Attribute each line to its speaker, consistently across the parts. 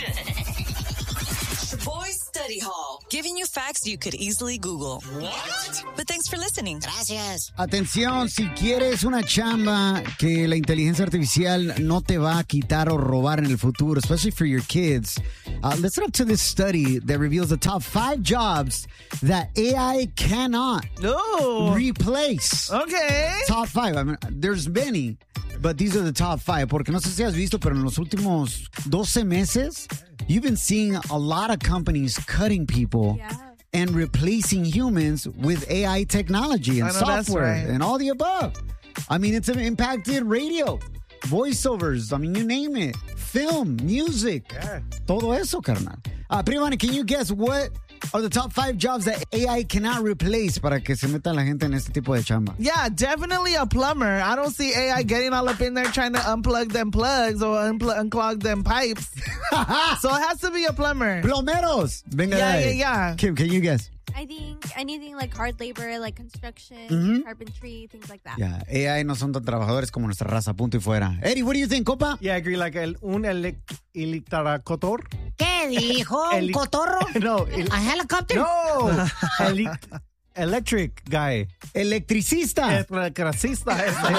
Speaker 1: Boy Study Hall, giving you facts you could easily Google. What? But thanks for listening.
Speaker 2: Gracias.
Speaker 3: Atención, si quieres una chamba que la inteligencia artificial no te va a quitar o robar en el futuro, especially for your kids, listen up to this study that reveals the top 5 jobs that AI cannot replace.
Speaker 4: Okay.
Speaker 3: Top 5. I mean, there's many, but these are the top 5. Porque no sé si has visto, pero en los últimos 12 meses, you've been seeing a lot of companies cutting people and replacing humans with AI technology and software and all the above. I mean, it's impacted radio, voiceovers, I mean, you name it, film, music, todo eso, carnal. Prima Vane, can you guess what are the top 5 jobs that AI cannot replace para que se meta la gente en este tipo de chamba?
Speaker 4: Yeah, definitely a plumber. I don't see AI getting all up in there trying to unplug them plugs or unclog them pipes. So it has to be a plumber.
Speaker 3: Plomeros. Venga,
Speaker 4: Yeah.
Speaker 3: Kim, can you guess?
Speaker 5: I think anything like hard labor, like construction, carpentry, things like that.
Speaker 3: Yeah, AI no son tan trabajadores como nuestra raza, punto y fuera. Eddie, what do you think, compa?
Speaker 6: Yeah, I agree. Like un electracotor.
Speaker 2: ¿Qué dijo? ¿Un cotorro?
Speaker 6: No.
Speaker 2: ¿A helicopter?
Speaker 6: No. Electric guy.
Speaker 3: Electricista.
Speaker 6: Electricista.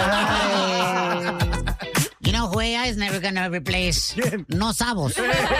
Speaker 2: You know who AI is never gonna replace? No sabos.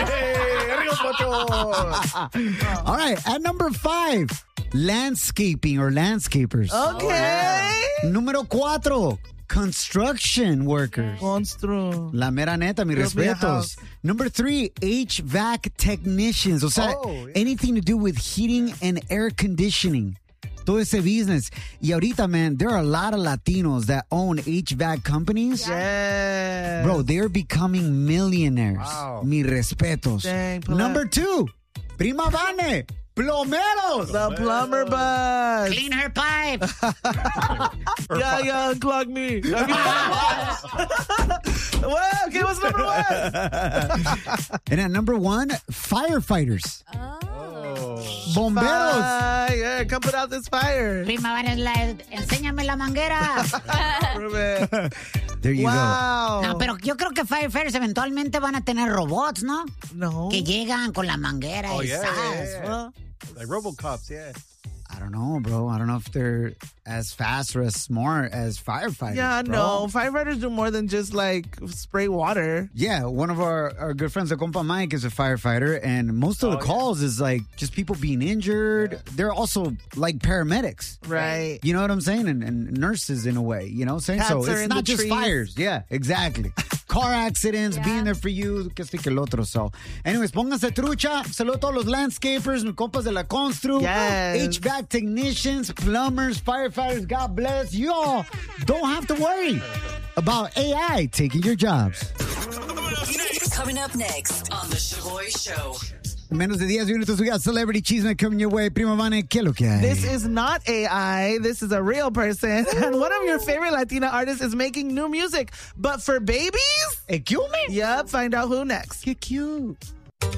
Speaker 3: All right, at number 5, landscaping or landscapers.
Speaker 4: Okay.
Speaker 3: Número 4, construction workers. La mera neta, mis respetos. Number 3, HVAC technicians. O sea, anything to do with heating and air conditioning. Todo ese business. Y ahorita, man, there are a lot of Latinos that own HVAC companies.
Speaker 4: Yeah.
Speaker 3: Bro, they're becoming millionaires.
Speaker 6: Wow.
Speaker 3: Mis respetos.
Speaker 4: Dang,
Speaker 3: Number 2, Prima Vane, plomeros.
Speaker 4: The plumber bus.
Speaker 2: Clean her pipe.
Speaker 4: Yeah, unclog me. Well, okay, what's number 1?
Speaker 3: And at number 1, firefighters. Bomberos.
Speaker 4: Yeah, come put out this fire.
Speaker 2: Prima Vane, enséñame la manguera.
Speaker 3: There you
Speaker 4: Wow.
Speaker 2: No, pero yo creo que firefighters eventualmente van a tener robots, ¿no?
Speaker 4: No.
Speaker 2: Que llegan con la manguera y ¡zas!
Speaker 6: Yeah. Like RoboCops,
Speaker 3: go. I don't know, bro. I don't know if they're as fast or as smart as firefighters.
Speaker 4: Yeah,
Speaker 3: bro.
Speaker 4: no. Firefighters do more than just like spray water.
Speaker 3: Yeah, one of our good friends, the compa Mike, is a firefighter, and most of the calls is like just people being injured. Yeah. They're also like paramedics.
Speaker 4: Right.
Speaker 3: You know what I'm saying? And nurses in a way, you know what I'm saying?
Speaker 4: Cats
Speaker 3: so
Speaker 4: are
Speaker 3: it's
Speaker 4: in
Speaker 3: not
Speaker 4: the
Speaker 3: just
Speaker 4: trees.
Speaker 3: fires. Yeah, exactly. Car accidents, being there for you, que este que el otro. So, anyways, pónganse trucha. Saludos a todos los landscapers, mis compas de la Constru,
Speaker 4: Yes.
Speaker 3: HVAC technicians, plumbers, firefighters. God bless you all. Don't have to worry about AI taking your jobs.
Speaker 1: Coming up next on The Shaboy Show.
Speaker 3: En menos de 10 minutos, we got Celebrity Chisme coming your way. Prima Vane, ¿qué es lo que hay?
Speaker 4: This is not AI. This is a real person. And one of your favorite Latina artists is making new music. But for babies?
Speaker 3: Excuse me?
Speaker 4: Yep, find out who next.
Speaker 3: Qué cute.